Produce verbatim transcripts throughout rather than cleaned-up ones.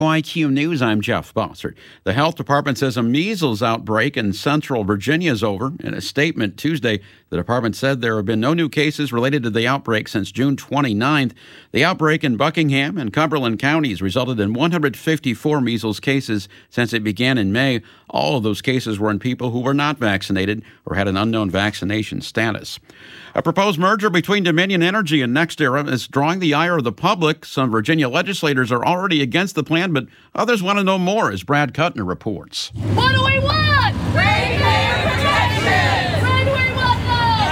I Q News, I'm Jeff Bossert. The health department says a measles outbreak in central Virginia is over. In a statement Tuesday, the department said there have been no new cases related to the outbreak since June twenty-ninth. The outbreak in Buckingham and Cumberland counties resulted in one hundred fifty-four measles cases since it began in May. All of those cases were in people who were not vaccinated or had an unknown vaccination status. A proposed merger between Dominion Energy and NextEra is drawing the ire of the public. Some Virginia legislators are already against the plan, but others want to know more, as Brad Kuttner reports. What do we want? Ratepayer protection! When do we want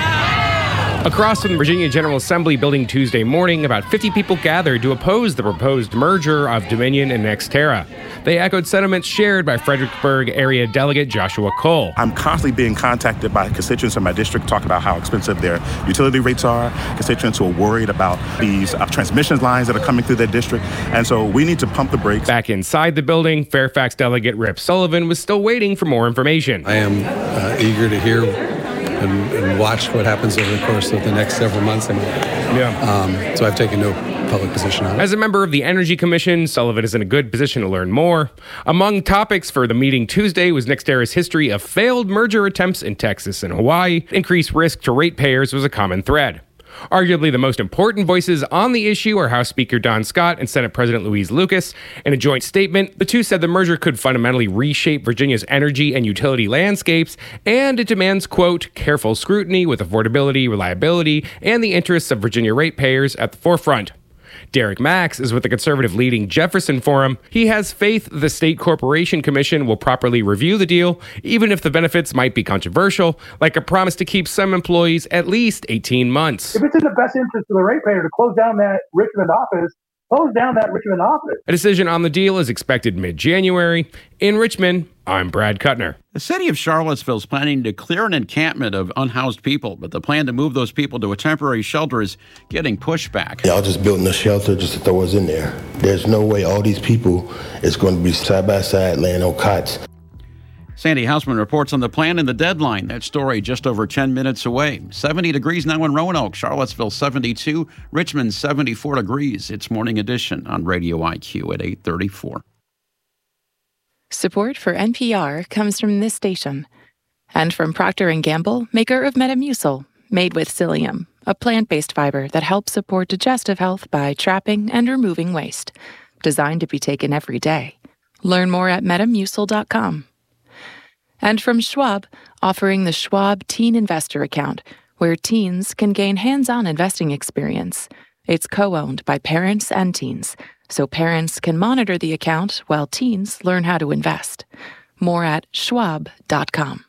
them? Across from the Virginia General Assembly building Tuesday morning, about fifty people gathered to oppose the proposed merger of Dominion and NextEra. They echoed sentiments shared by Fredericksburg area delegate Joshua Cole. I'm constantly being contacted by constituents in my district talking about how expensive their utility rates are, constituents who are worried about these uh, transmission lines that are coming through their district. And so we need to pump the brakes. Back inside the building, Fairfax delegate Rip Sullivan was still waiting for more information. I am uh, eager to hear and, and watch what happens over the course of the next several months. I mean, yeah. Um, so I've taken no public position on it. As a member of the Energy Commission, Sullivan is in a good position to learn more. Among topics for the meeting Tuesday was NextEra's history of failed merger attempts in Texas and Hawaii. Increased risk to ratepayers was a common thread. Arguably the most important voices on the issue are House Speaker Don Scott and Senate President Louise Lucas. In a joint statement, the two said the merger could fundamentally reshape Virginia's energy and utility landscapes, and it demands, quote, careful scrutiny with affordability, reliability, and the interests of Virginia ratepayers at the forefront. Derek Max is with the conservative leading Jefferson Forum. He has faith the State Corporation Commission will properly review the deal, even if the benefits might be controversial, like a promise to keep some employees at least eighteen months. If it's in the best interest of the ratepayer to close down that Richmond office, close down that Richmond office. A decision on the deal is expected mid-January. In Richmond, I'm Brad Kuttner. The city of Charlottesville is planning to clear an encampment of unhoused people, but the plan to move those people to a temporary shelter is getting pushback. Y'all just building a shelter just to throw us in there. There's no way all these people is going to be side by side laying on cots. Sandy Hausman reports on the plan and the deadline. That story just over ten minutes away. seventy degrees now in Roanoke, Charlottesville seventy-two, Richmond seventy-four degrees. It's Morning Edition on Radio I Q at eight thirty-four. Support for N P R comes from this station and from Procter and Gamble, maker of Metamucil, made with psyllium, a plant-based fiber that helps support digestive health by trapping and removing waste. Designed to be taken every day. Learn more at metamucil dot com. And from Schwab, offering the Schwab Teen Investor Account, where teens can gain hands-on investing experience. It's co-owned by parents and teens, so parents can monitor the account while teens learn how to invest. More at schwab dot com.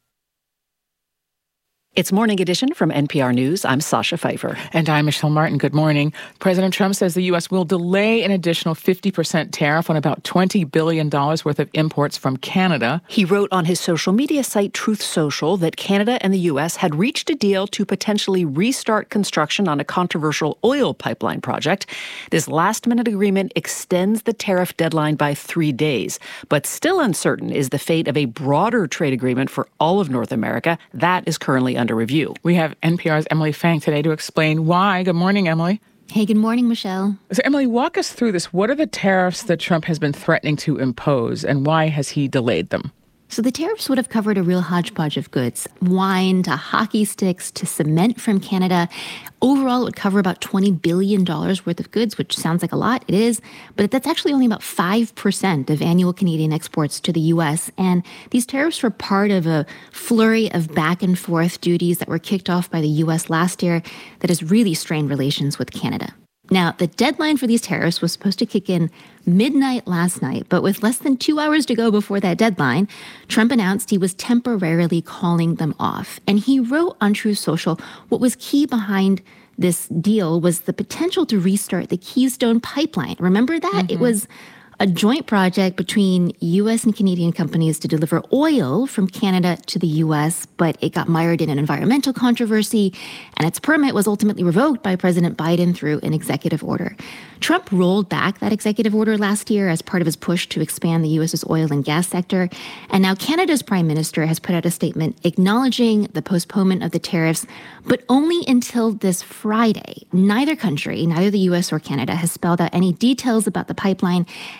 It's Morning Edition from N P R News. I'm Sasha Pfeiffer. And I'm Michelle Martin. Good morning. President Trump says the U S will delay an additional fifty percent tariff on about twenty billion dollars worth of imports from Canada. He wrote on his social media site, Truth Social, that Canada and the U S had reached a deal to potentially restart construction on a controversial oil pipeline project. This last-minute agreement extends the tariff deadline by three days. But still uncertain is the fate of a broader trade agreement for all of North America. That is currently under review. We have N P R's Emily Fang today to explain why. Good morning, Emily. Hey, good morning, Michelle. So, Emily, walk us through this. What are the tariffs that Trump has been threatening to impose, and why has he delayed them? So the tariffs would have covered a real hodgepodge of goods, wine to hockey sticks to cement from Canada. Overall, it would cover about twenty billion dollars worth of goods, which sounds like a lot. It is, but that's actually only about five percent of annual Canadian exports to the U S. And these tariffs were part of a flurry of back and forth duties that were kicked off by the U S last year that has really strained relations with Canada. Now, the deadline for these tariffs was supposed to kick in midnight last night, but with less than two hours to go before that deadline, Trump announced he was temporarily calling them off. And he wrote on Truth Social, what was key behind this deal was the potential to restart the Keystone Pipeline. Remember that? Mm-hmm. It was a joint project between U S and Canadian companies to deliver oil from Canada to the U S, but it got mired in an environmental controversy, and its permit was ultimately revoked by President Biden through an executive order. Trump rolled back that executive order last year as part of his push to expand the U S's oil and gas sector, and now Canada's prime minister has put out a statement acknowledging the postponement of the tariffs, but only until this Friday. Neither country, neither the U S or Canada, has spelled out any details about the pipeline,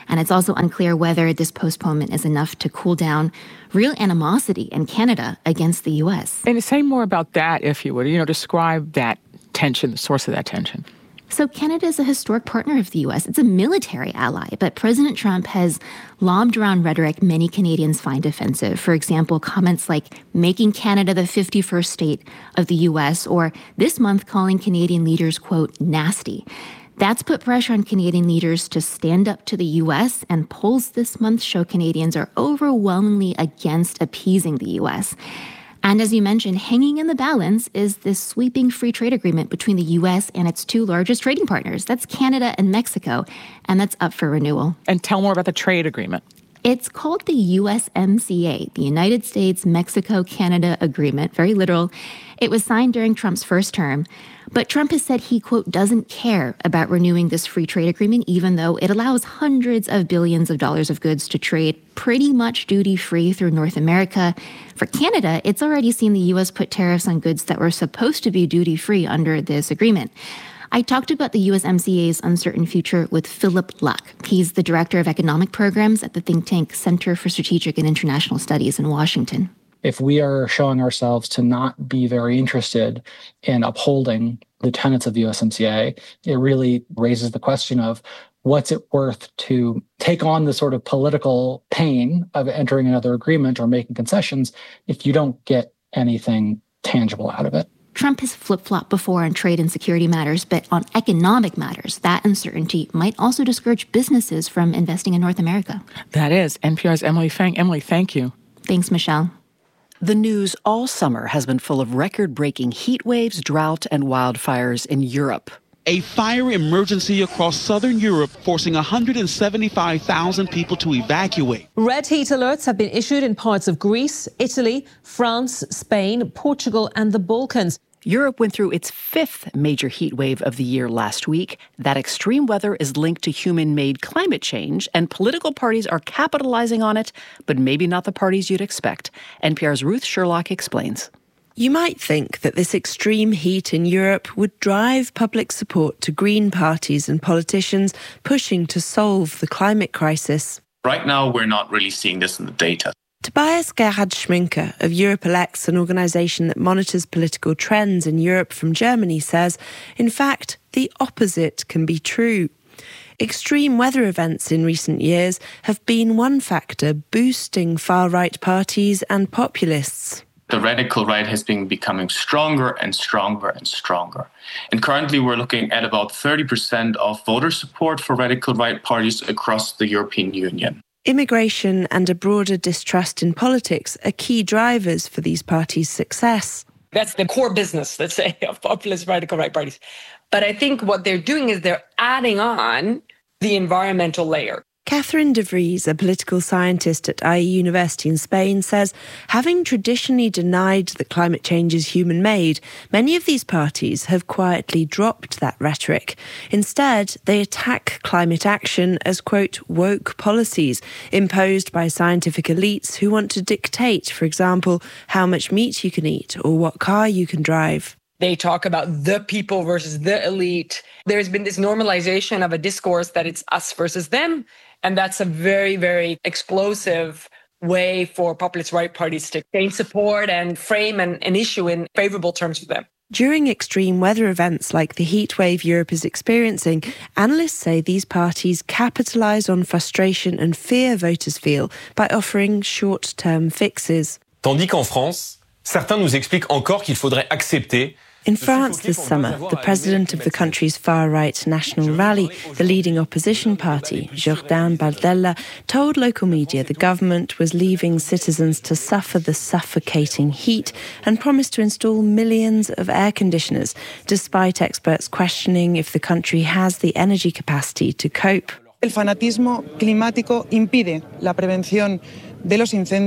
And it's also unclear whether this postponement is enough to cool down real animosity in Canada against the U S. And say more about that, if you would. You know, describe that tension, the source of that tension. So Canada is a historic partner of the U S. It's a military ally, but President Trump has lobbed around rhetoric many Canadians find offensive. For example, comments like making Canada the fifty-first state of the U S, or this month calling Canadian leaders, quote, nasty. That's put pressure on Canadian leaders to stand up to the U S, and polls this month show Canadians are overwhelmingly against appeasing the U S. And as you mentioned, hanging in the balance is this sweeping free trade agreement between the U S and its two largest trading partners. That's Canada and Mexico, and that's up for renewal. And tell more about the trade agreement. It's called the U S M C A, the United States-Mexico-Canada Agreement, very literal. It was signed during Trump's first term, but Trump has said he, quote, doesn't care about renewing this free trade agreement, even though it allows hundreds of billions of dollars of goods to trade pretty much duty-free through North America. For Canada, it's already seen the U S put tariffs on goods that were supposed to be duty-free under this agreement. I talked about the U S M C A's uncertain future with Philip Luck. He's the director of economic programs at the think tank Center for Strategic and International Studies in Washington. If we are showing ourselves to not be very interested in upholding the tenets of the U S M C A, it really raises the question of what's it worth to take on the sort of political pain of entering another agreement or making concessions if you don't get anything tangible out of it. Trump has flip-flopped before on trade and security matters, but on economic matters, that uncertainty might also discourage businesses from investing in North America. That is N P R's Emily Feng. Emily, thank you. Thanks, Michelle. The news all summer has been full of record-breaking heat waves, drought, and wildfires in Europe. A fire emergency across southern Europe, forcing one hundred seventy-five thousand people to evacuate. Red heat alerts have been issued in parts of Greece, Italy, France, Spain, Portugal, and the Balkans. Europe went through its fifth major heat wave of the year last week. That extreme weather is linked to human-made climate change, and political parties are capitalizing on it, but maybe not the parties you'd expect. N P R's Ruth Sherlock explains. You might think that this extreme heat in Europe would drive public support to green parties and politicians pushing to solve the climate crisis. Right now, we're not really seeing this in the data. Tobias Gerhard Schminker of Europe Elects, an organisation that monitors political trends in Europe from Germany, says, in fact, the opposite can be true. Extreme weather events in recent years have been one factor boosting far-right parties and populists. The radical right has been becoming stronger and stronger and stronger. And currently we're looking at about thirty percent of voter support for radical right parties across the European Union. Immigration and a broader distrust in politics are key drivers for these parties' success. That's the core business, let's say, of populist radical right parties. But I think what they're doing is they're adding on the environmental layer. Catherine de Vries, a political scientist at I E University in Spain, says having traditionally denied that climate change is human-made, many of these parties have quietly dropped that rhetoric. Instead, they attack climate action as, quote, woke policies imposed by scientific elites who want to dictate, for example, how much meat you can eat or what car you can drive. They talk about the people versus the elite. There's been this normalization of a discourse that it's us versus them. And that's a very, very explosive way for populist right parties to gain support and frame an, an issue in favorable terms for them. During extreme weather events like the heat wave Europe is experiencing, analysts say these parties capitalise on frustration and fear voters feel by offering short-term fixes. Tandis qu'en France, certains nous expliquent encore qu'il faudrait accepter. In France this summer, the president of the country's far-right National Rally, the leading opposition party, Jordan Bardella, told local media the government was leaving citizens to suffer the suffocating heat and promised to install millions of air conditioners, despite experts questioning if the country has the energy capacity to cope. El fanatismo climático impide la prevención. In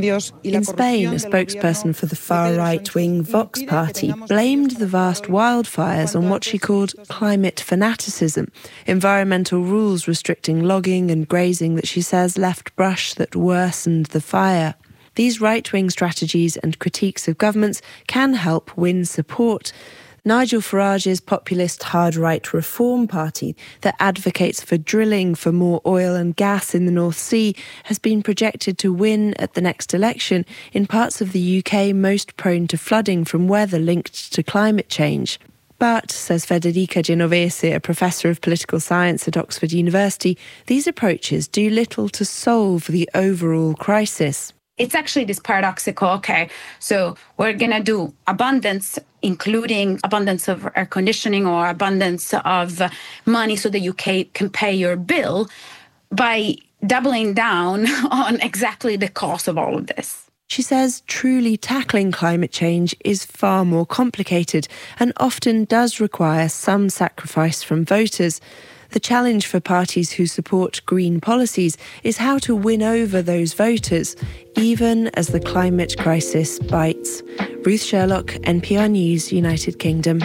Spain, a spokesperson for the far-right-wing Vox party blamed the vast wildfires on what she called climate fanaticism, environmental rules restricting logging and grazing that she says left brush that worsened the fire. These right-wing strategies and critiques of governments can help win support. Nigel Farage's populist hard-right Reform Party that advocates for drilling for more oil and gas in the North Sea has been projected to win at the next election in parts of the U K most prone to flooding from weather linked to climate change. But, says Federica Genovese, a professor of political science at Oxford University, these approaches do little to solve the overall crisis. It's actually this paradoxical, okay, so we're going to do abundance, including abundance of air conditioning or abundance of money so that you can pay your bill, by doubling down on exactly the cost of all of this. She says truly tackling climate change is far more complicated and often does require some sacrifice from voters. The challenge for parties who support green policies is how to win over those voters, even as the climate crisis bites. Ruth Sherlock, N P R News, United Kingdom.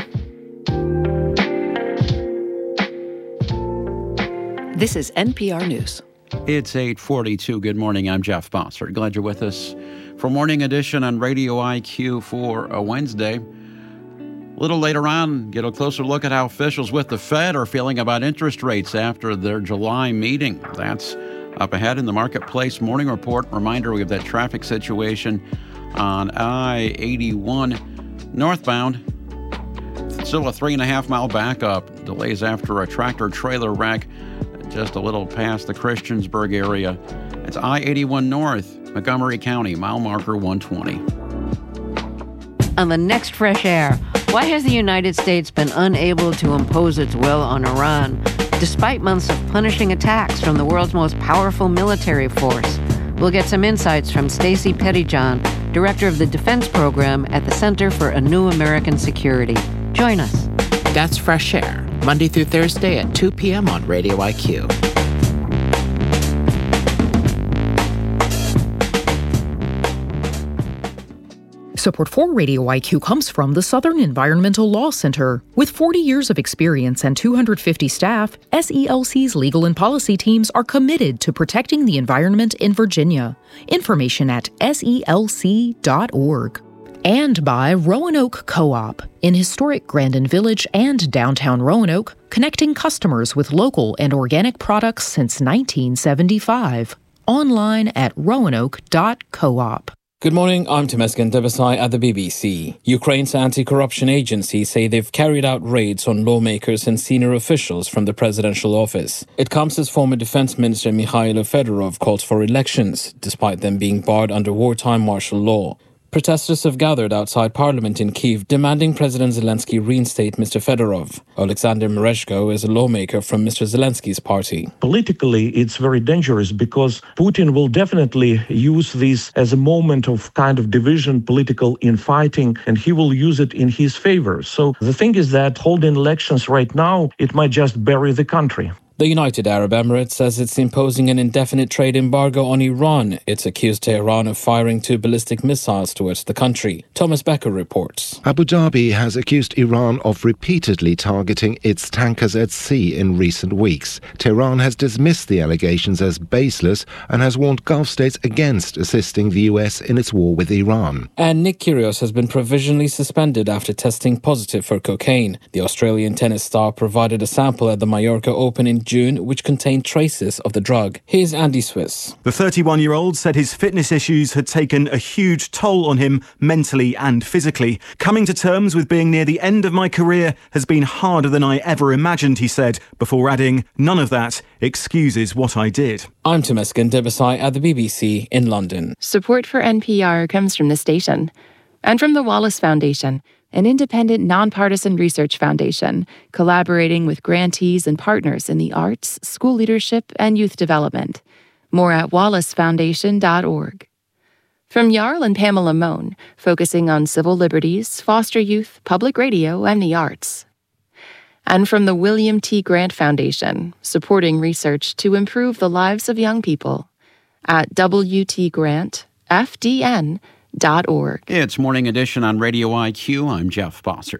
This is N P R News. It's eight forty-two. Good morning. I'm Jeff Bossert. Glad you're with us for Morning Edition on Radio I Q for a Wednesday. A little later on, get a closer look at how officials with the Fed are feeling about interest rates after their July meeting. That's up ahead in the Marketplace Morning Report. Reminder, we have that traffic situation on I eighty-one northbound. Still a three and a half mile backup. Delays after a tractor trailer wreck just a little past the Christiansburg area. It's I eighty-one north, Montgomery County, mile marker one twenty. On the next Fresh Air, why has the United States been unable to impose its will on Iran, despite months of punishing attacks from the world's most powerful military force? We'll get some insights from Stacey Pettyjohn, director of the Defense Program at the Center for a New American Security. Join us. That's Fresh Air, Monday through Thursday at two p.m. on Radio I Q. Support for Radio I Q comes from the Southern Environmental Law Center. With forty years of experience and two hundred fifty staff, S E L C's legal and policy teams are committed to protecting the environment in Virginia. Information at S E L C dot org. And by Roanoke Co-op, in historic Grandin Village and downtown Roanoke, connecting customers with local and organic products since nineteen seventy-five. Online at roanoke dot coop. Good morning, I'm Temesgen Debesai at the B B C. Ukraine's anti-corruption agencies say they've carried out raids on lawmakers and senior officials from the presidential office. It comes as former Defense Minister Mikhailo Fedorov calls for elections, despite them being barred under wartime martial law. Protesters have gathered outside Parliament in Kyiv demanding President Zelensky reinstate Mister Fedorov. Alexander Mereshko is a lawmaker from Mister Zelensky's party. Politically, it's very dangerous because Putin will definitely use this as a moment of kind of division, political infighting, and he will use it in his favor. So the thing is that holding elections right now, it might just bury the country. The United Arab Emirates says it's imposing an indefinite trade embargo on Iran. It's accused Tehran of firing two ballistic missiles towards the country. Thomas Becker reports. Abu Dhabi has accused Iran of repeatedly targeting its tankers at sea in recent weeks. Tehran has dismissed the allegations as baseless and has warned Gulf states against assisting the U S in its war with Iran. And Nick Kyrgios has been provisionally suspended after testing positive for cocaine. The Australian tennis star provided a sample at the Mallorca Open in June, which contained traces of the drug. Here's Andy Swiss. The thirty-one-year-old said his fitness issues had taken a huge toll on him mentally and physically. Coming to terms with being near the end of my career has been harder than I ever imagined, he said, before adding, none of that excuses what I did. I'm Temesgen Debesai at the B B C in London. Support for N P R comes from the station and from the Wallace Foundation, an independent, nonpartisan research foundation collaborating with grantees and partners in the arts, school leadership, and youth development. More at wallace foundation dot org. From Jarl and Pamela Mohn, focusing on civil liberties, foster youth, public radio, and the arts. And from the William T. Grant Foundation, supporting research to improve the lives of young people at w t grant f d n dot org. It's Morning Edition on Radio I Q. I'm Jeff Bossert.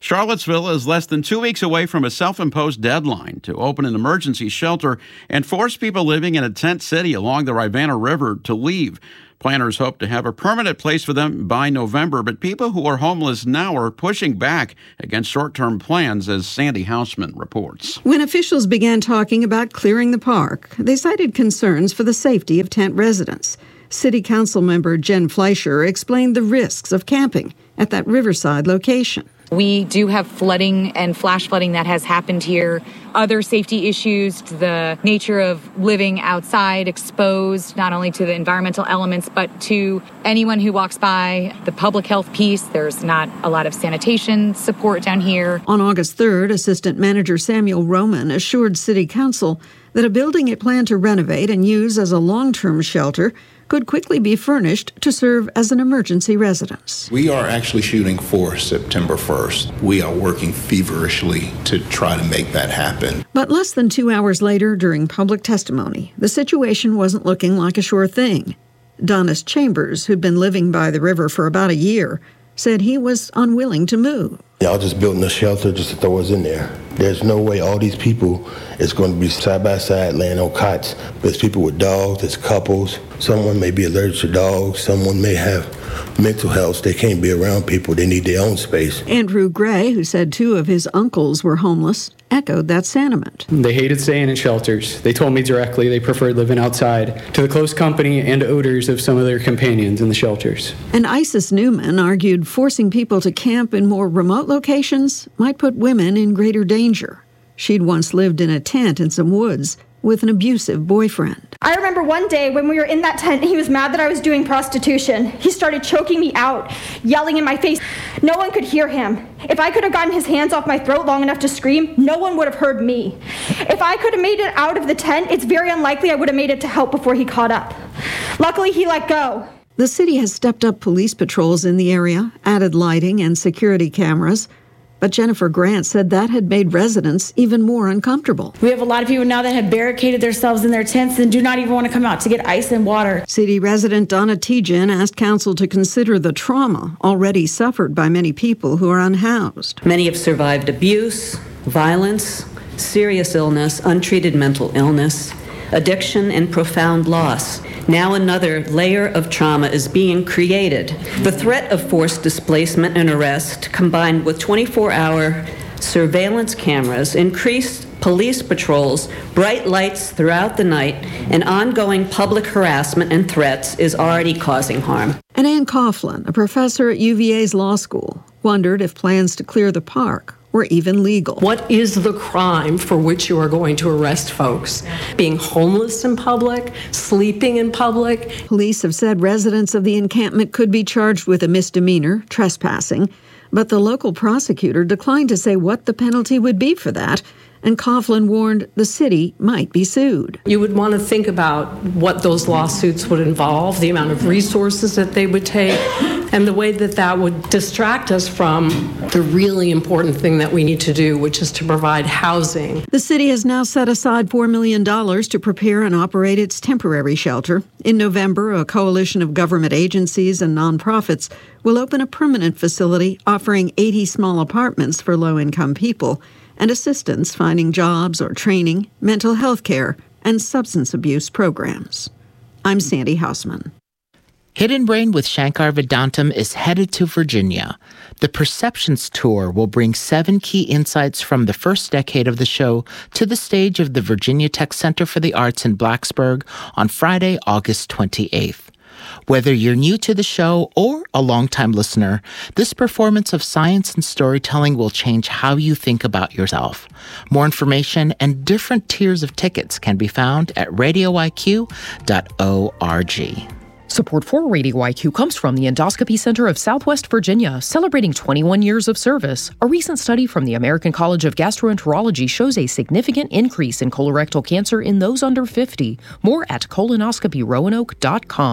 Charlottesville is less than two weeks away from a self-imposed deadline to open an emergency shelter and force people living in a tent city along the Rivanna River to leave. Planners hope to have a permanent place for them by November, but people who are homeless now are pushing back against short-term plans, as Sandy Hausman reports. When officials began talking about clearing the park, they cited concerns for the safety of tent residents. City Council member Jen Fleischer explained the risks of camping at that riverside location. We do have flooding and flash flooding that has happened here. Other safety issues, the nature of living outside, exposed not only to the environmental elements, but to anyone who walks by. The public health piece, there's not a lot of sanitation support down here. On August third, Assistant Manager Samuel Roman assured City Council that a building it planned to renovate and use as a long-term shelter could quickly be furnished to serve as an emergency residence. We are actually shooting for September first. We are working feverishly to try to make that happen. But less than two hours later, during public testimony, the situation wasn't looking like a sure thing. Donis Chambers, who'd been living by the river for about a year, said he was unwilling to move. Y'all just building a shelter just to throw us in there. There's no way all these people is going to be side by side laying on cots. There's people with dogs, there's couples. Someone may be allergic to dogs. Someone may have mental health. They can't be around people. They need their own space. Andrew Gray, who said two of his uncles were homeless, echoed that sentiment. They hated staying in shelters. They told me directly they preferred living outside to the close company and odors of some of their companions in the shelters. And Isis Newman argued forcing people to camp in more remote locations might put women in greater danger. She'd once lived in a tent in some woods with an abusive boyfriend. I remember one day when we were in that tent, he was mad that I was doing prostitution. He started choking me out, yelling in my face. No one could hear him. If I could have gotten his hands off my throat long enough to scream, no one would have heard me. If I could have made it out of the tent, it's very unlikely I would have made it to help before he caught up. Luckily, he let go. The city has stepped up police patrols in the area, added lighting and security cameras. But Jennifer Grant said that had made residents even more uncomfortable. We have a lot of people now that have barricaded themselves in their tents and do not even want to come out to get ice and water. City resident Donna Tejan asked council to consider the trauma already suffered by many people who are unhoused. Many have survived abuse, violence, serious illness, untreated mental illness, addiction, and profound loss. Now another layer of trauma is being created. The threat of forced displacement and arrest, combined with twenty-four hour surveillance cameras, increased police patrols, bright lights throughout the night, and ongoing public harassment and threats is already causing harm. And Ann Coughlin, a professor at U V A's law school, wondered if plans to clear the park were even legal. What is the crime for which you are going to arrest folks? Being homeless in public, sleeping in public? Police have said residents of the encampment could be charged with a misdemeanor, trespassing, but the local prosecutor declined to say what the penalty would be for that, and Coughlin warned the city might be sued. You would want to think about what those lawsuits would involve, the amount of resources that they would take, and the way that that would distract us from the really important thing that we need to do, which is to provide housing. The city has now set aside four million dollars to prepare and operate its temporary shelter. In November, a coalition of government agencies and nonprofits will open a permanent facility offering eighty small apartments for low-income people and assistance finding jobs or training, mental health care, and substance abuse programs. I'm Sandy Hausman. Hidden Brain with Shankar Vedantam is headed to Virginia. The Perceptions Tour will bring seven key insights from the first decade of the show to the stage of the Virginia Tech Center for the Arts in Blacksburg on Friday, August twenty-eighth. Whether you're new to the show or a longtime listener, this performance of science and storytelling will change how you think about yourself. More information and different tiers of tickets can be found at radio I Q dot org. Support for Radio I Q comes from the Endoscopy Center of Southwest Virginia, celebrating twenty-one years of service. A recent study from the American College of Gastroenterology shows a significant increase in colorectal cancer in those under fifty. More at colonoscopy roanoke dot com.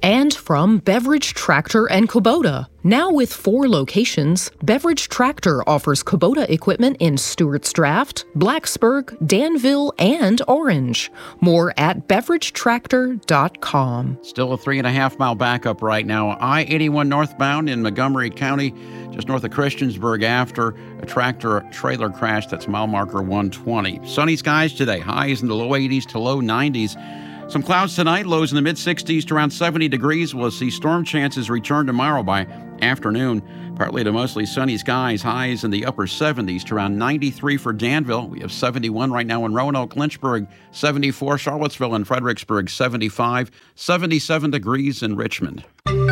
And from Beverage Tractor and Kubota. Now with four locations, Beverage Tractor offers Kubota equipment in Stewart's Draft, Blacksburg, Danville, and Orange. More at beverage tractor dot com. Still a three and a half mile backup right now. I eighty-one northbound in Montgomery County, just north of Christiansburg after a tractor trailer crash. That's mile marker one twenty. Sunny skies today, highs in the low eighties to low nineties. Some clouds tonight, lows in the mid-sixties to around seventy degrees. We'll see storm chances return tomorrow by afternoon. Partly to mostly sunny skies, highs in the upper seventies to around ninety-three for Danville. We have seventy-one right now in Roanoke, Lynchburg, seventy-four, Charlottesville and Fredericksburg, seventy-five, seventy-seven degrees in Richmond.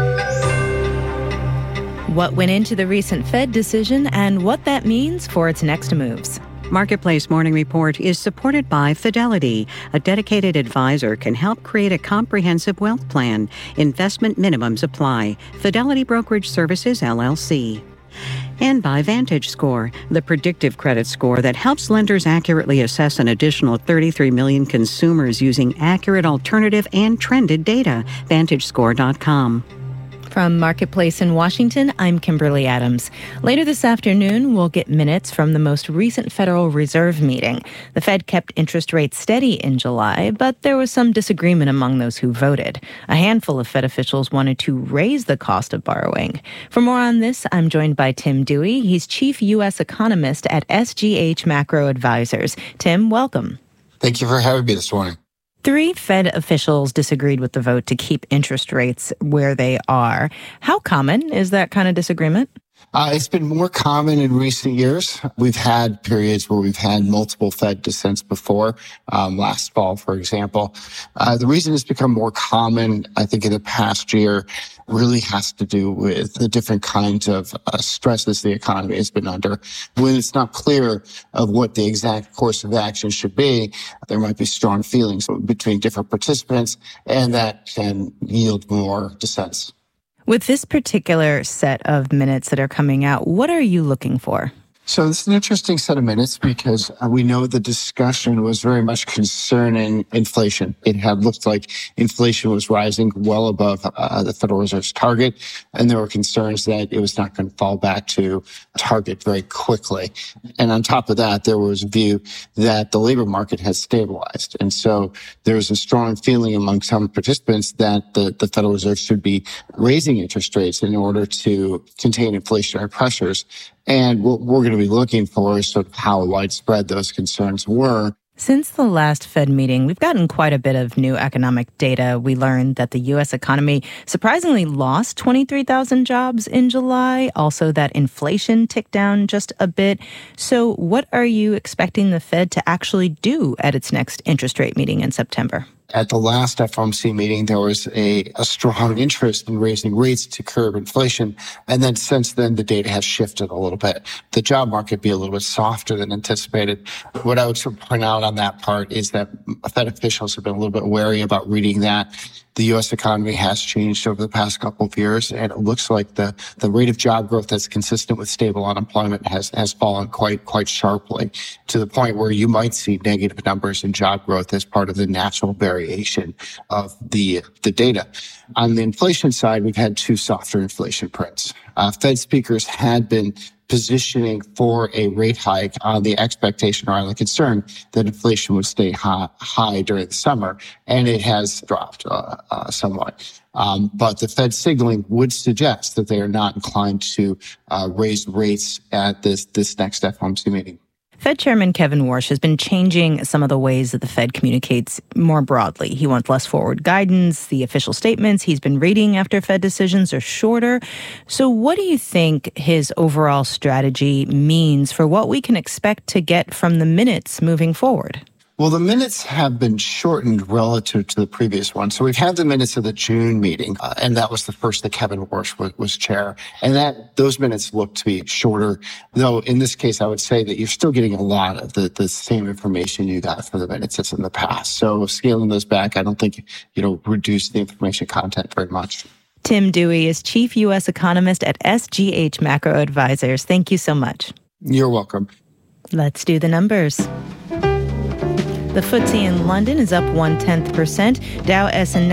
What went into the recent Fed decision and what that means for its next moves. Marketplace Morning Report is supported by Fidelity. A dedicated advisor can help create a comprehensive wealth plan. Investment minimums apply. Fidelity Brokerage Services, L L C. And by VantageScore, the predictive credit score that helps lenders accurately assess an additional thirty-three million consumers using accurate alternative and trended data. Vantage Score dot com. From Marketplace in Washington, I'm Kimberly Adams. Later this afternoon, we'll get minutes from the most recent Federal Reserve meeting. The Fed kept interest rates steady in July, but there was some disagreement among those who voted. A handful of Fed officials wanted to raise the cost of borrowing. For more on this, I'm joined by Tim Dewey. He's chief U S economist at S G H Macro Advisors. Tim, welcome. Thank you for having me this morning. Three Fed officials disagreed with the vote to keep interest rates where they are. How common is that kind of disagreement? Uh, it's been more common in recent years. We've had periods where we've had multiple Fed dissents before, um, last fall, for example. Uh, the reason it's become more common, I think, in the past year really has to do with the different kinds of uh, stresses the economy has been under. When it's not clear of what the exact course of action should be, there might be strong feelings between different participants, and that can yield more dissents. With this particular set of minutes that are coming out, what are you looking for? So this is an interesting set of minutes because uh, we know the discussion was very much concerning inflation. It had looked like inflation was rising well above uh, the Federal Reserve's target, and there were concerns that it was not going to fall back to target very quickly. And on top of that, there was a view that the labor market has stabilized. And so there was a strong feeling among some participants that the, the Federal Reserve should be raising interest rates in order to contain inflationary pressures. And what we're going to be looking for is sort of how widespread those concerns were. Since the last Fed meeting, we've gotten quite a bit of new economic data. We learned that the U S economy surprisingly lost twenty-three thousand jobs in July, also that inflation ticked down just a bit. So what are you expecting the Fed to actually do at its next interest rate meeting in September? At the last F O M C meeting, there was a, a strong interest in raising rates to curb inflation. And then since then, the data has shifted a little bit. The job market be a little bit softer than anticipated. What I would sort of point out on that part is that Fed officials have been a little bit wary about reading that. The U S economy has changed over the past couple of years, and it looks like the, the rate of job growth that's consistent with stable unemployment has, has fallen quite, quite sharply to the point where you might see negative numbers in job growth as part of the natural variation of the, the data. On the inflation side, we've had two softer inflation prints. Uh, Fed speakers had been positioning for a rate hike on the expectation or on the concern that inflation would stay high, high during the summer, and it has dropped uh, uh, somewhat. Um, but the Fed signaling would suggest that they are not inclined to uh, raise rates at this, this next F O M C meeting. Fed Chairman Kevin Warsh has been changing some of the ways that the Fed communicates more broadly. He wants less forward guidance. The official statements he's been reading after Fed decisions are shorter. So what do you think his overall strategy means for what we can expect to get from the minutes moving forward? Well, the minutes have been shortened relative to the previous one. So we've had the minutes of the June meeting, uh, and that was the first that Kevin Warsh was, was chair. And that those minutes look to be shorter, though in this case, I would say that you're still getting a lot of the, the same information you got for the minutes as in the past. So scaling those back, I don't think, you know, reduce the information content very much. Tim Dewey is chief U S economist at S G H Macro Advisors. Thank you so much. You're welcome. Let's do the numbers. The F T S E in London is up one-tenth percent. Dow, S and Nas-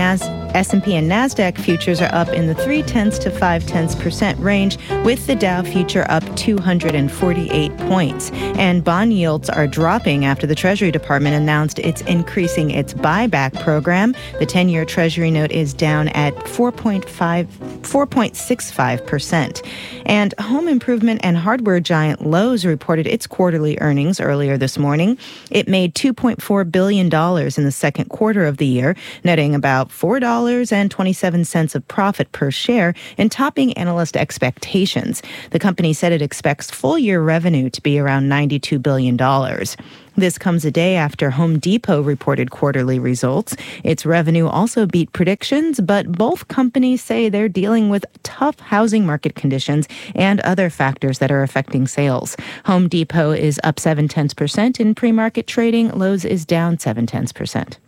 S and P and NASDAQ futures are up in the three-tenths to five-tenths percent range, with the Dow future up two hundred forty-eight points. And bond yields are dropping after the Treasury Department announced it's increasing its buyback program. The ten-year Treasury note is down at four point six five percent. And home improvement and hardware giant Lowe's reported its quarterly earnings earlier this morning. It made two point four billion dollars in the second quarter of the year, netting about four dollars and twenty-seven cents of profit per share and topping analyst expectations. The company said it expects full-year revenue to be around ninety-two billion dollars. This comes a day after Home Depot reported quarterly results. Its revenue also beat predictions, but both companies say they're dealing with tough housing market conditions and other factors that are affecting sales. Home Depot is up seven-tenths percent in pre-market trading. Lowe's is down seven-tenths percent.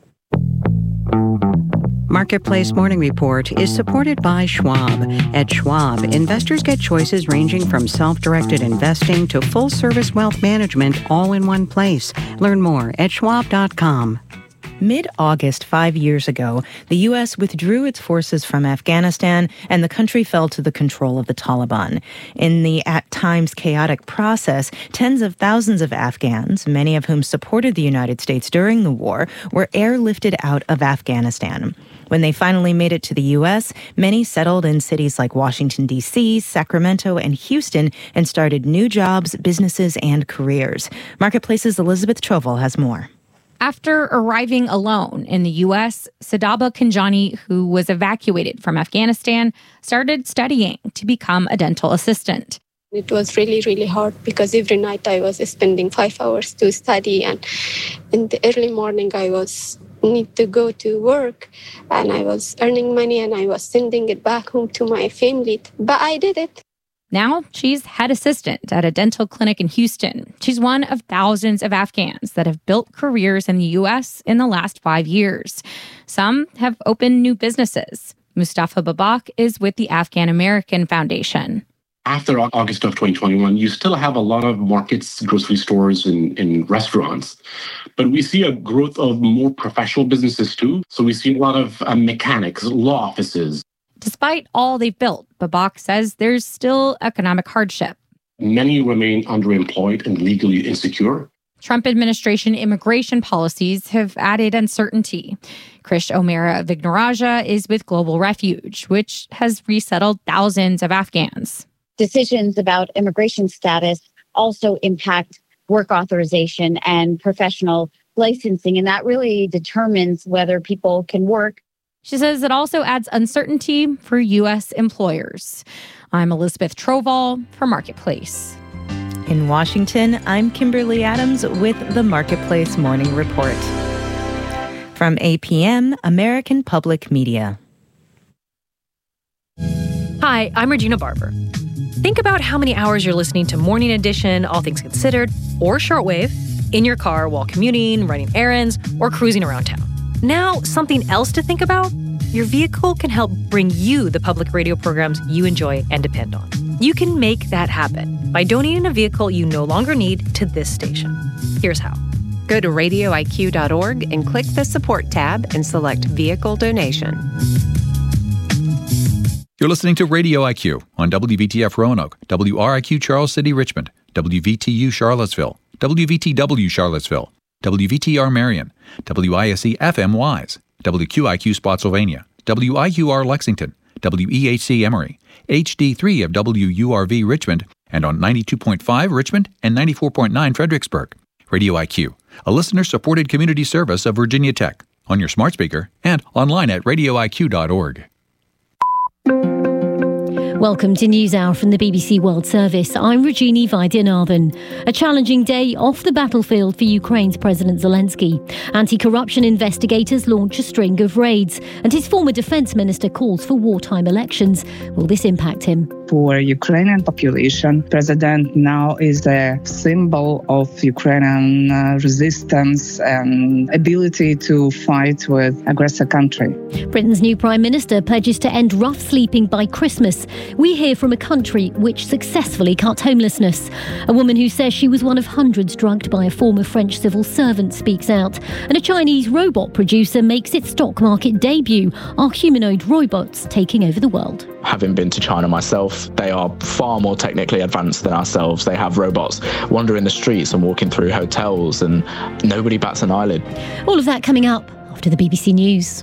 Marketplace Morning Report is supported by Schwab. At Schwab, investors get choices ranging from self-directed investing to full-service wealth management all in one place. Learn more at schwab dot com. Mid-August, five years ago, the U S withdrew its forces from Afghanistan and the country fell to the control of the Taliban. In the at times chaotic process, tens of thousands of Afghans, many of whom supported the United States during the war, were airlifted out of Afghanistan. When they finally made it to the U S, many settled in cities like Washington, D C, Sacramento, and Houston and started new jobs, businesses, and careers. Marketplace's Elizabeth Trovel has more. After arriving alone in the U S, Sadaba Kanjani, who was evacuated from Afghanistan, started studying to become a dental assistant. It was really, really hard because every night I was spending five hours to study, and in the early morning I was need to go to work, and I was earning money and I was sending it back home to my family. But I did it. Now she's head assistant at a dental clinic in Houston. She's one of thousands of Afghans that have built careers in the U S in the last five years. Some have opened new businesses. Mustafa Babak is with the Afghan American Foundation. After August of twenty twenty-one, you still have a lot of markets, grocery stores, and, and restaurants. But we see a growth of more professional businesses too. So we see a lot of uh, mechanics, law offices. Despite all they've built, Babak says there's still economic hardship. Many remain underemployed and legally insecure. Trump administration immigration policies have added uncertainty. Krish O'Mara Vignaraja is with Global Refuge, which has resettled thousands of Afghans. Decisions about immigration status also impact work authorization and professional licensing, and that really determines whether people can work. She says it also adds uncertainty for U S employers. I'm Elizabeth Troval for Marketplace. In Washington, I'm Kimberly Adams with the Marketplace Morning Report. From A P M, American Public Media. Hi, I'm Regina Barber. Think about how many hours you're listening to Morning Edition, All Things Considered, or Shortwave in your car while commuting, running errands, or cruising around town. Now, something else to think about? Your vehicle can help bring you the public radio programs you enjoy and depend on. You can make that happen by donating a vehicle you no longer need to this station. Here's how. Go to radio I Q dot org and click the Support tab and select Vehicle Donation. You're listening to Radio I Q on W V T F Roanoke, W R I Q Charles City Richmond, W V T U Charlottesville, W V T W Charlottesville, W V T R Marion, W I S E F M Wise, W Q I Q Spotsylvania, W I U R Lexington, W E H C Emory, H D three of W U R V Richmond, and on ninety-two point five Richmond and ninety-four point nine Fredericksburg. Radio I Q, a listener-supported community service of Virginia Tech, on your smart speaker and online at radio I Q dot org. Welcome to NewsHour from the B B C World Service. I'm Rajini Vaidyanathan. A challenging day off the battlefield for Ukraine's President Zelensky. Anti-corruption investigators launch a string of raids, and his former defence minister calls for wartime elections. Will this impact him? poor Ukrainian population. President now is a symbol of Ukrainian uh, resistance and ability to fight with aggressor country. Britain's new Prime Minister pledges to end rough sleeping by Christmas. We hear from a country which successfully cut homelessness. A woman who says she was one of hundreds drugged by a former French civil servant speaks out. And a Chinese robot producer makes its stock market debut. Are humanoid robots taking over the world? Having been to China myself, they are far more technically advanced than ourselves. They have robots wandering the streets and walking through hotels, and nobody bats an eyelid. All of that coming up after the B B C News.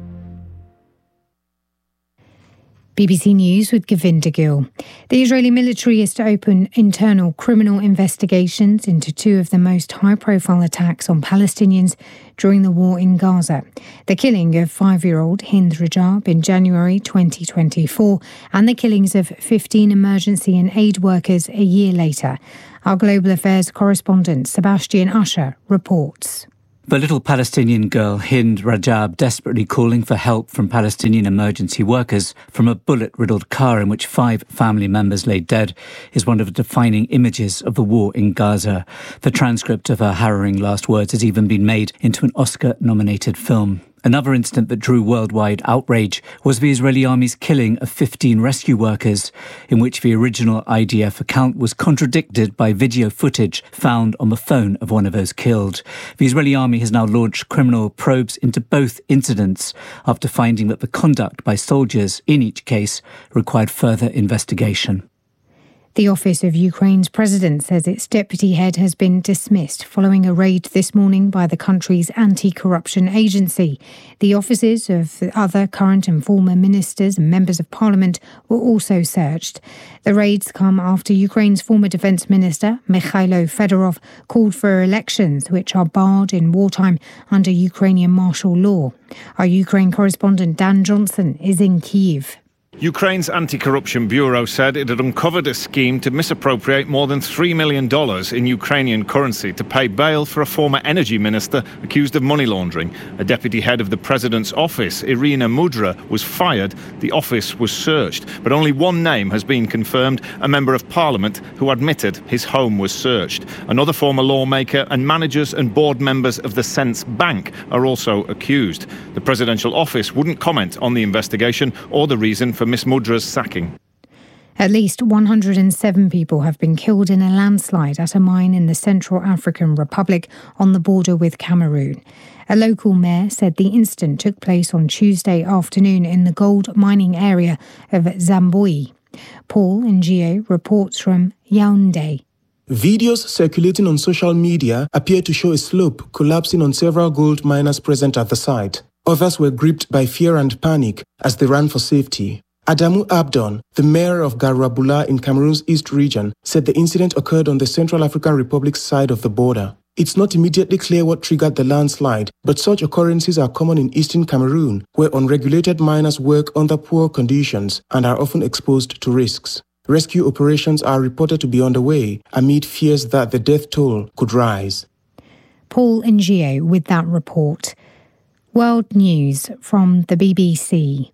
B B C News with Govinda Gill. The Israeli military is to open internal criminal investigations into two of the most high-profile attacks on Palestinians during the war in Gaza. The killing of five-year-old Hind Rajab in January twenty twenty-four and the killings of fifteen emergency and aid workers a year later. Our Global Affairs correspondent Sebastian Usher reports. The little Palestinian girl, Hind Rajab, desperately calling for help from Palestinian emergency workers from a bullet-riddled car in which five family members lay dead, is one of the defining images of the war in Gaza. The transcript of her harrowing last words has even been made into an Oscar-nominated film. Another incident that drew worldwide outrage was the Israeli army's killing of fifteen rescue workers, in which the original I D F account was contradicted by video footage found on the phone of one of those killed. The Israeli army has now launched criminal probes into both incidents after finding that the conduct by soldiers in each case required further investigation. The office of Ukraine's president says its deputy head has been dismissed following a raid this morning by the country's anti-corruption agency. The offices of the other current and former ministers and members of parliament were also searched. The raids come after Ukraine's former defence minister, Mikhailo Fedorov, called for elections which are barred in wartime under Ukrainian martial law. Our Ukraine correspondent Dan Johnson is in Kyiv. Ukraine's Anti-Corruption Bureau said it had uncovered a scheme to misappropriate more than three million dollars in Ukrainian currency to pay bail for a former energy minister accused of money laundering. A deputy head of the president's office, Irina Mudra, was fired. The office was searched, but only one name has been confirmed, a member of parliament who admitted his home was searched. Another former lawmaker and managers and board members of the Sense Bank are also accused. The presidential office wouldn't comment on the investigation or the reason for Miss Mudra's sacking. At least one hundred seven people have been killed in a landslide at a mine in the Central African Republic on the border with Cameroon. A local mayor said the incident took place on Tuesday afternoon in the gold mining area of Zamboi. Paul Ngio reports from Yaoundé. Videos circulating on social media appear to show a slope collapsing on several gold miners present at the site. Others were gripped by fear and panic as they ran for safety. Adamu Abdon, the mayor of Garabula in Cameroon's East region, said the incident occurred on the Central African Republic's side of the border. It's not immediately clear what triggered the landslide, but such occurrences are common in eastern Cameroon, where unregulated miners work under poor conditions and are often exposed to risks. Rescue operations are reported to be underway amid fears that the death toll could rise. Paul Ngio with that report. World News from the B B C.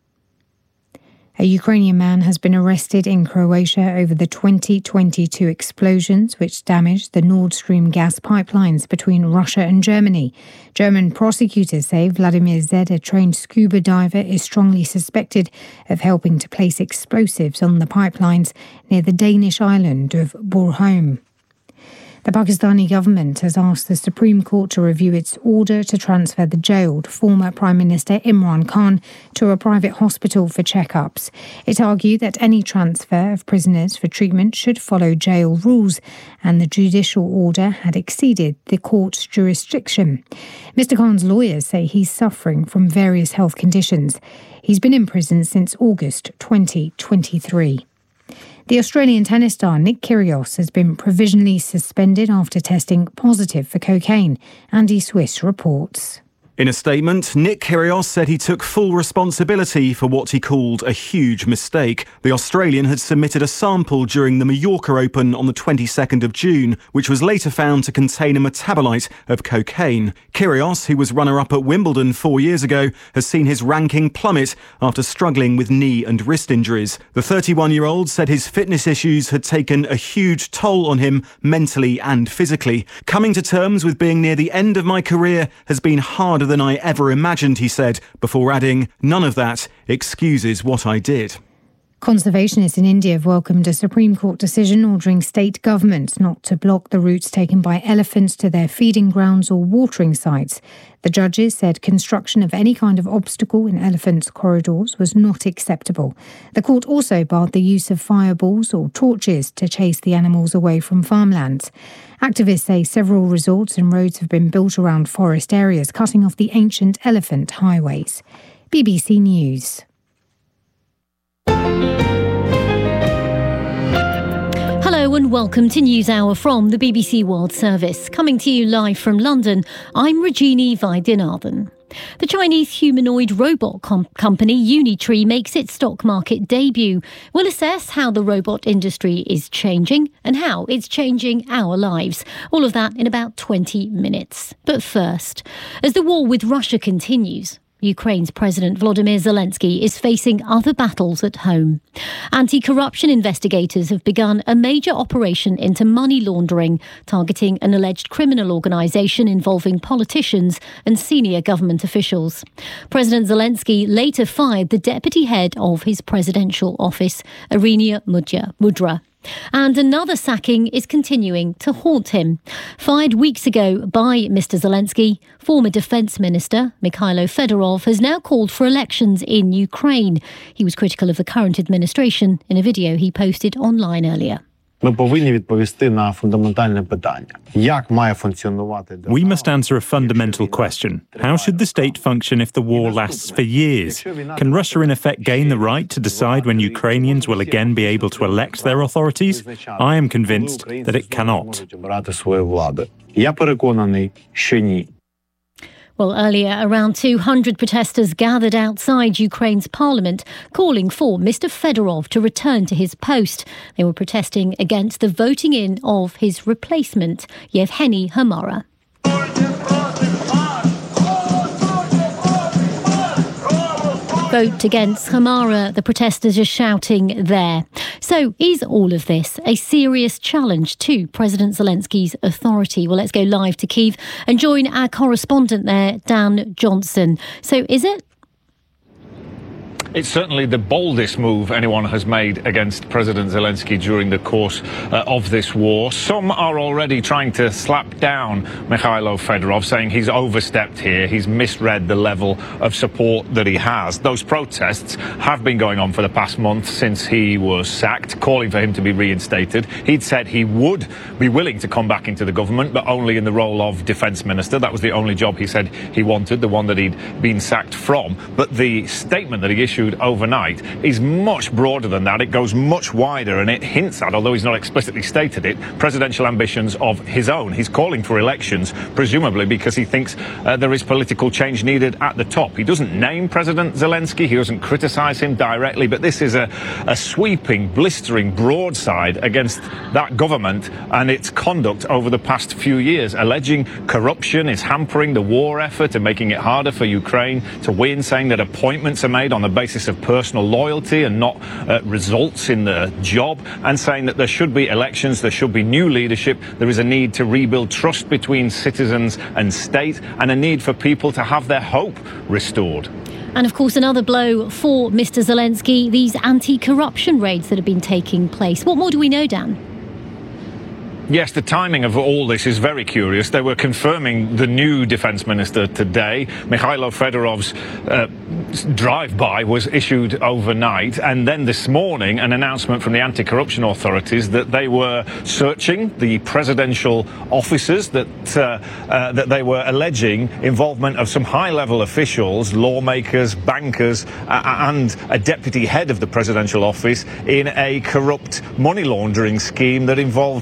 A Ukrainian man has been arrested in Croatia over the twenty twenty-two explosions which damaged the Nord Stream gas pipelines between Russia and Germany. German prosecutors say Vladimir Zed, a trained scuba diver, is strongly suspected of helping to place explosives on the pipelines near the Danish island of Bornholm. The Pakistani government has asked the Supreme Court to review its order to transfer the jailed former Prime Minister Imran Khan to a private hospital for checkups. It argued that any transfer of prisoners for treatment should follow jail rules, and the judicial order had exceeded the court's jurisdiction. Mister Khan's lawyers say he's suffering from various health conditions. He's been in prison since August twenty twenty-three. The Australian tennis star Nick Kyrgios has been provisionally suspended after testing positive for cocaine. Andy Swiss reports. In a statement, Nick Kyrgios said he took full responsibility for what he called a huge mistake. The Australian had submitted a sample during the Mallorca Open on the twenty-second of June, which was later found to contain a metabolite of cocaine. Kyrgios, who was runner-up at Wimbledon four years ago, has seen his ranking plummet after struggling with knee and wrist injuries. The thirty-one-year-old said his fitness issues had taken a huge toll on him mentally and physically. Coming to terms with being near the end of my career has been harder than I ever imagined, he said, before adding, none of that excuses what I did. Conservationists in India have welcomed a Supreme Court decision ordering state governments not to block the routes taken by elephants to their feeding grounds or watering sites. The judges said construction of any kind of obstacle in elephants' corridors was not acceptable. The court also barred the use of fireballs or torches to chase the animals away from farmlands. Activists say several resorts and roads have been built around forest areas, cutting off the ancient elephant highways. B B C News. Hello and welcome to NewsHour from the B B C World Service. Coming to you live from London, I'm Rajini Vaidyanathan. The Chinese humanoid robot com- company Unitree makes its stock market debut. We'll assess how the robot industry is changing and how it's changing our lives. All of that in about twenty minutes. But first, as the war with Russia continues, Ukraine's President Volodymyr Zelensky is facing other battles at home. Anti-corruption investigators have begun a major operation into money laundering, targeting an alleged criminal organisation involving politicians and senior government officials. President Zelensky later fired the deputy head of his presidential office, Irina Mudra. And another sacking is continuing to haunt him. Fired weeks ago by Mister Zelensky, former Defence Minister Mikhailo Fedorov has now called for elections in Ukraine. He was critical of the current administration in a video he posted online earlier. We must answer a fundamental question. How should the state function if the war lasts for years? Can Russia in effect gain the right to decide when Ukrainians will again be able to elect their authorities? I am convinced that it cannot. Well, earlier, around two hundred protesters gathered outside Ukraine's parliament, calling for Mister Fedorov to return to his post. They were protesting against the voting in of his replacement, Yevheny Hamara. Vote against Hamara, the protesters are shouting there. So is all of this a serious challenge to President Zelensky's authority? Well, let's go live to Kyiv and join our correspondent there, Dan Johnson. So is it? It's certainly the boldest move anyone has made against President Zelensky during the course uh, of this war. Some are already trying to slap down Mikhailo Fedorov, saying he's overstepped here, he's misread the level of support that he has. Those protests have been going on for the past month since he was sacked, calling for him to be reinstated. He'd said he would be willing to come back into the government, but only in the role of defence minister. That was the only job he said he wanted, the one that he'd been sacked from. But the statement that he issued overnight is much broader than that. It goes much wider, and it hints at, although he's not explicitly stated it, presidential ambitions of his own. He's calling for elections, presumably because he thinks uh, there is political change needed at the top. He doesn't name President Zelensky, he doesn't criticise him directly, but this is a, a sweeping, blistering broadside against that government and its conduct over the past few years, alleging corruption is hampering the war effort and making it harder for Ukraine to win, saying that appointments are made on the basis of personal loyalty and not uh, results in the job, and saying that there should be elections, there should be new leadership, there is a need to rebuild trust between citizens and state, and a need for people to have their hope restored. And of course, another blow for Mister Zelensky, these anti-corruption raids that have been taking place. What more do we know, Dan? Yes, the timing of all this is very curious. They were confirming the new defence minister today. Mikhailo Fedorov's uh, drive-by was issued overnight, and then this morning an announcement from the anti-corruption authorities that they were searching the presidential offices, that uh, uh, that they were alleging involvement of some high-level officials, lawmakers, bankers, uh, and a deputy head of the presidential office in a corrupt money laundering scheme that involved almost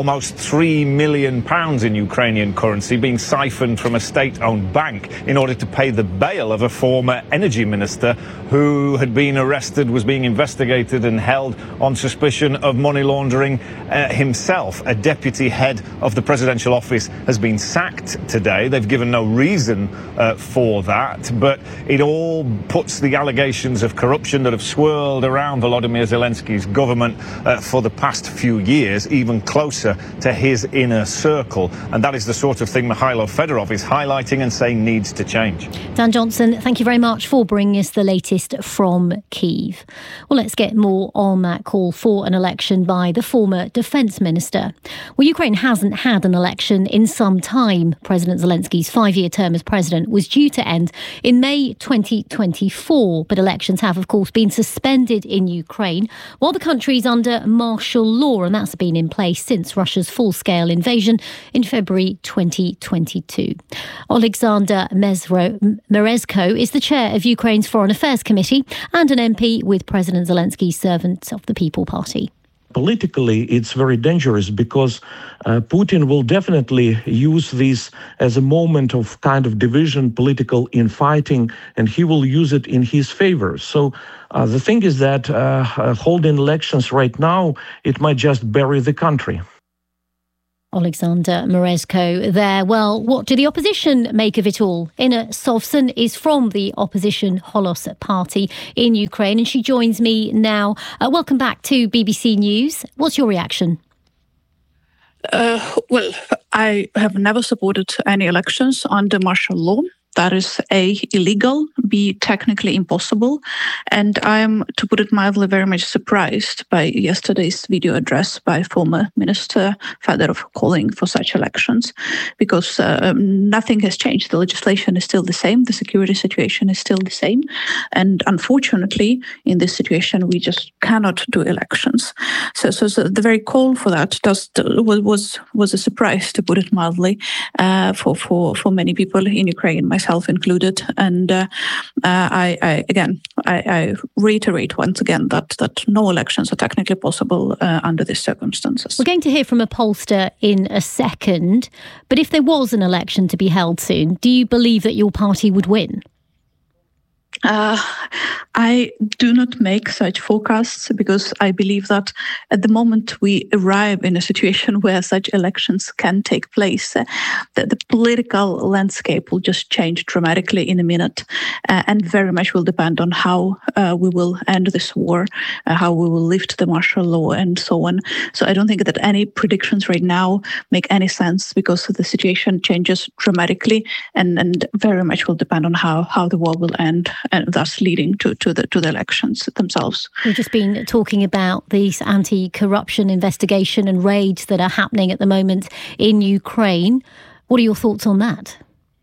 almost three million pounds in Ukrainian currency being siphoned from a state-owned bank in order to pay the bail of a former energy minister who had been arrested, was being investigated and held on suspicion of money laundering uh, himself. A deputy head of the presidential office has been sacked today. They've given no reason uh, for that, but it all puts the allegations of corruption that have swirled around Volodymyr Zelensky's government uh, for the past few years even closer to his inner circle. And that is the sort of thing Mikhailo Fedorov is highlighting and saying needs to change. Dan Johnson, thank you very much for bringing us the latest from Kyiv. Well, let's get more on that call for an election by the former defence minister. Well, Ukraine hasn't had an election in some time. President Zelensky's five-year term as president was due to end in May twenty twenty-four, but elections have, of course, been suspended in Ukraine while the country's under martial law, and that's been in place since Russia's full-scale invasion in February twenty twenty-two. Alexander Merezko is the chair of Ukraine's Foreign Affairs Committee and an M P with President Zelensky's Servants of the People Party. Politically, it's very dangerous because uh, Putin will definitely use this as a moment of kind of division, political infighting, and he will use it in his favor. So uh, the thing is that uh, holding elections right now, it might just bury the country. Alexander Merezko there. Well, what do the opposition make of it all? Inna Sovsun is from the opposition Holos party in Ukraine, and she joins me now. Uh, welcome back to B B C News. What's your reaction? Uh, well, I have never supported any elections under martial law. That is A, illegal, B, technically impossible. And I'm, to put it mildly, very much surprised by yesterday's video address by former Minister Fedorov calling for such elections, because uh, nothing has changed. The legislation is still the same. The security situation is still the same. And unfortunately, in this situation, we just cannot do elections. So, so, so the very call for that does, was was a surprise, to put it mildly, uh, for, for, for many people in Ukraine, myself included. And uh, uh, I, I again, I, I reiterate once again that that no elections are technically possible uh, under these circumstances. We're going to hear from a pollster in a second, but if there was an election to be held soon, do you believe that your party would win? Uh, I do not make such forecasts because I believe that at the moment we arrive in a situation where such elections can take place, uh, the, the political landscape will just change dramatically in a minute, uh, and very much will depend on how uh, we will end this war, uh, how we will lift the martial law and so on. So I don't think that any predictions right now make any sense because the situation changes dramatically, and, and very much will depend on how, how the war will end, and thus leading to, to the to the elections themselves. We've just been talking about these anti-corruption investigation and raids that are happening at the moment in Ukraine. What are your thoughts on that?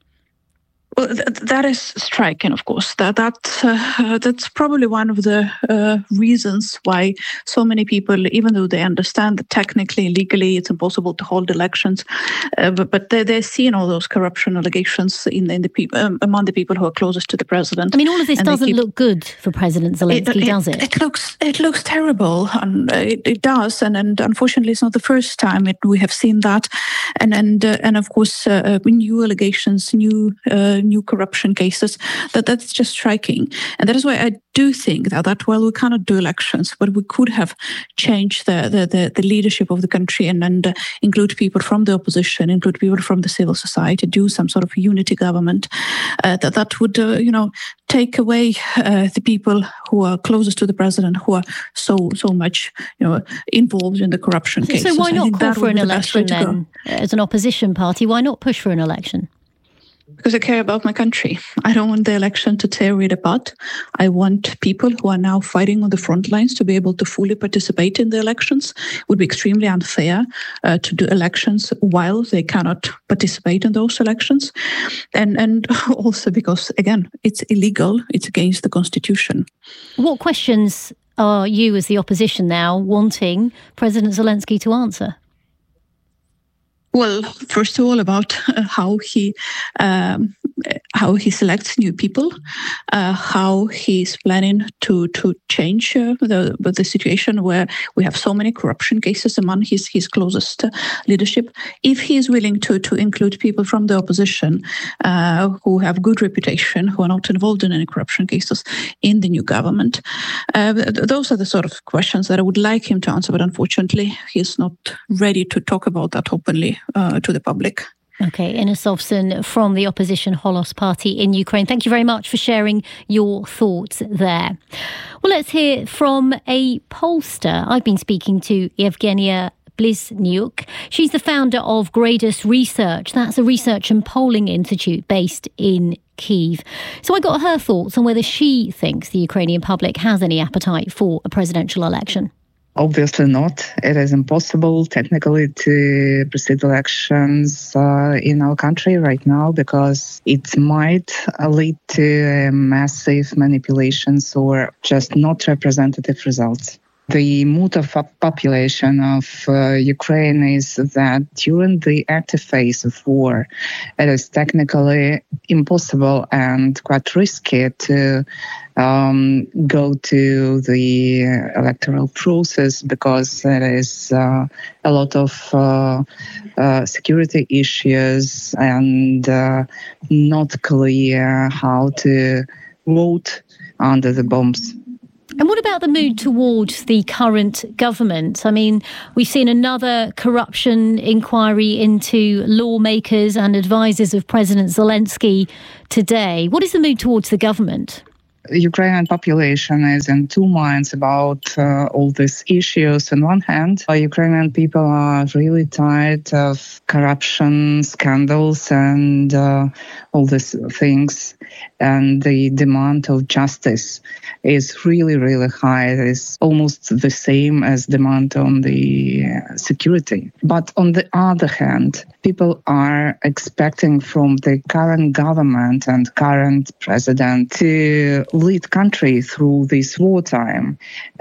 Well, th- that is striking, of course. That that uh, that's probably one of the uh, reasons why so many people, even though they understand that technically, legally, it's impossible to hold elections, uh, but, but they they're seeing all those corruption allegations in, in the people um, among the people who are closest to the president. I mean, all of this doesn't keep, look good for President Zelensky, it, it, does it? It looks it looks terrible, and it, it does, and and unfortunately, it's not the first time it, we have seen that, and and uh, and of course, uh, new allegations, new. Uh, new corruption cases, that that's just striking. And that is why I do think that, that while we cannot do elections, but we could have changed the the, the, the leadership of the country and, and uh, include people from the opposition, include people from the civil society, do some sort of unity government, uh, that, that would, uh, you know, take away uh, the people who are closest to the president, who are so so much, you know, involved in the corruption cases. So why not call for an election then, as an opposition party? Why not push for an election? Because I care about my country. I don't want the election to tear it apart. I want people who are now fighting on the front lines to be able to fully participate in the elections. It would be extremely unfair uh, to do elections while they cannot participate in those elections. And, and also because, again, it's illegal. It's against the Constitution. What questions are you, as the opposition now, wanting President Zelensky to answer? Well, first of all, about uh, how he um, how he selects new people, uh, how he's planning to to change uh, the the situation where we have so many corruption cases among his his closest uh, leadership. If he is willing to to include people from the opposition uh, who have good reputation, who are not involved in any corruption cases in the new government, uh, th- those are the sort of questions that I would like him to answer. But unfortunately, he's not ready to talk about that openly uh, to the public. Okay, Ina Sovson from the opposition Holos Party in Ukraine. Thank you very much for sharing your thoughts there. Well, let's hear from a pollster. I've been speaking to Evgenia Bliznyuk. She's the founder of Gradus Research. That's a research and polling institute based in Kyiv. So I got her thoughts on whether she thinks the Ukrainian public has any appetite for a presidential election. Obviously not. It is impossible technically to proceed elections uh, in our country right now because it might lead to uh, massive manipulations or just not representative results. The mood of the population of uh, Ukraine is that during the active phase of war, it is technically impossible and quite risky to um, go to the electoral process because there is uh, a lot of uh, uh, security issues and uh, not clear how to vote under the bombs. And what about the mood towards the current government? I mean, we've seen another corruption inquiry into lawmakers and advisors of President Zelensky today. What is the mood towards the government? The Ukrainian population is in two minds about uh, all these issues. On one hand, uh, Ukrainian people are really tired of corruption scandals and uh, all these things. And the demand of justice is really, really high. It is almost the same as demand on the uh, security. But on the other hand, people are expecting from the current government and current president to lead country through this wartime.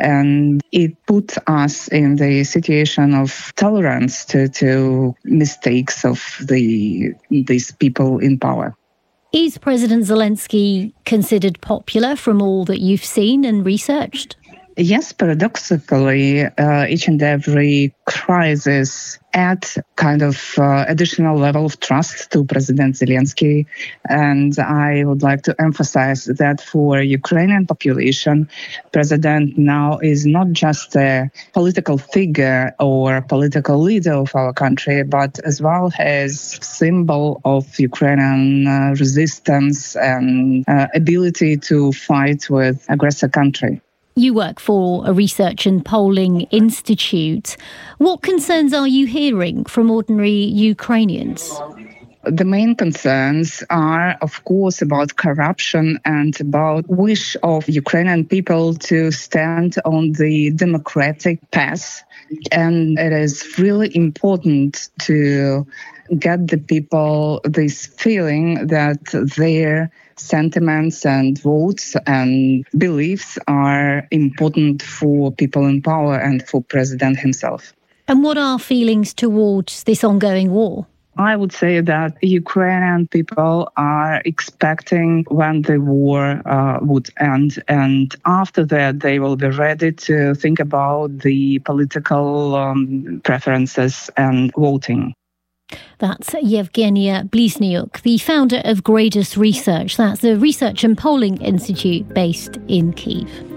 And it put us in the situation of tolerance to, to mistakes of the these people in power. Is President Zelensky considered popular from all that you've seen and researched? Yes, paradoxically, uh, each and every crisis adds kind of uh, additional level of trust to President Zelensky. And I would like to emphasize that for Ukrainian population, President now is not just a political figure or political leader of our country, but as well as symbol of Ukrainian uh, resistance and uh, ability to fight with aggressor country. You work for a research and polling institute. What concerns are you hearing from ordinary Ukrainians? The main concerns are, of course, about corruption and about wish of Ukrainian people to stand on the democratic path. And it is really important to get the people this feeling that their sentiments and votes and beliefs are important for people in power and for President himself. And what are feelings towards this ongoing war? I would say that Ukrainian people are expecting when the war uh, would end, and after that they will be ready to think about the political um, preferences and voting. That's Evgenia Bliznyuk, the founder of Gradus Research. That's the research and polling institute based in Kyiv.